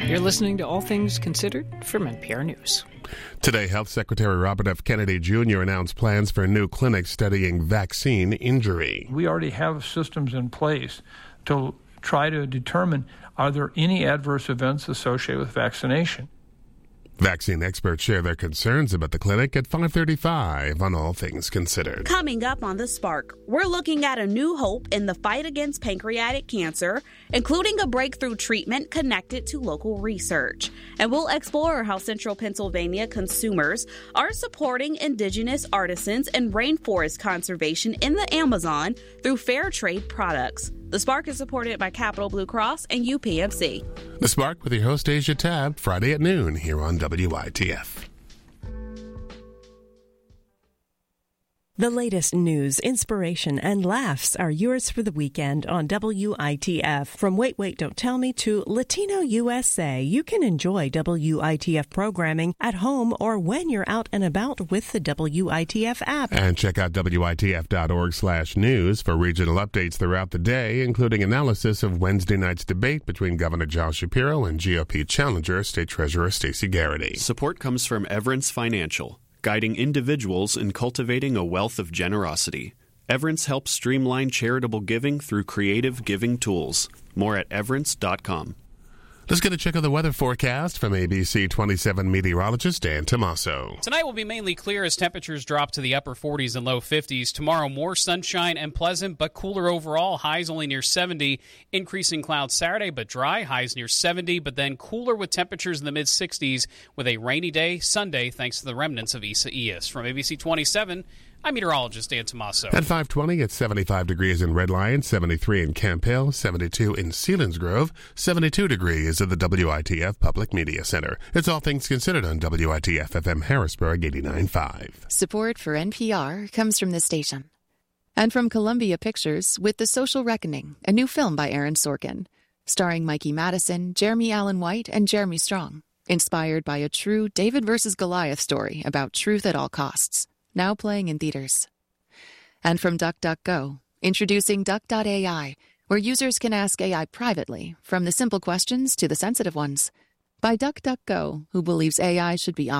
You're listening to All Things Considered from NPR News. Today, Health Secretary Robert F. Kennedy Jr. announced plans for a new clinic studying vaccine injury. We already have systems in place to try to determine, are there any adverse events associated with vaccination? Vaccine experts share their concerns about the clinic at 5:35 on All Things Considered. Coming up on The Spark, we're looking at a new hope in the fight against pancreatic cancer, including a breakthrough treatment connected to local research. And we'll explore how Central Pennsylvania consumers are supporting indigenous artisans and rainforest conservation in the Amazon through fair trade products. The Spark is supported by Capital Blue Cross and UPMC. The Spark with your host, Asia Tab, Friday at noon here on WITF. The latest news, inspiration, and laughs are yours for the weekend on WITF. From Wait, Wait, Don't Tell Me to Latino USA, you can enjoy WITF programming at home or when you're out and about with the WITF app. And check out WITF.org/news for regional updates throughout the day, including analysis of Wednesday night's debate between Governor Josh Shapiro and GOP challenger State Treasurer Stacey Garrity. Support comes from Everence Financial, guiding individuals in cultivating a wealth of generosity. Everence helps streamline charitable giving through creative giving tools. More at everence.com. Let's get a check of the weather forecast from ABC 27 meteorologist Dan Tomaso. Tonight will be mainly clear as temperatures drop to the upper 40s and low 50s. Tomorrow, more sunshine and pleasant, but cooler overall. Highs only near 70. Increasing clouds Saturday, but dry. Highs near 70, but then cooler with temperatures in the mid-60s with a rainy day Sunday thanks to the remnants of Isaias. From ABC 27, I'm meteorologist Dan Tomaso. At 5:20, it's 75 degrees in Red Lion, 73 in Camp Hill, 72 in Selinsgrove, 72 degrees at the WITF Public Media Center. It's All Things Considered on WITF FM Harrisburg 89.5. Support for NPR comes from this station. And from Columbia Pictures with The Social Reckoning, a new film by Aaron Sorkin, starring Mikey Madison, Jeremy Allen White, and Jeremy Strong. Inspired by a true David versus Goliath story about truth at all costs. Now playing in theaters. And from DuckDuckGo, introducing Duck.ai, where users can ask AI privately, from the simple questions to the sensitive ones. By DuckDuckGo, who believes AI should be